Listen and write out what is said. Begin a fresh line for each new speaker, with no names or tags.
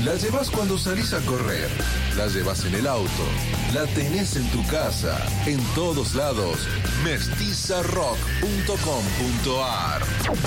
La llevas cuando salís a correr, la llevas en el auto, la tenés en tu casa, en todos lados. Mestizarrock.com.ar.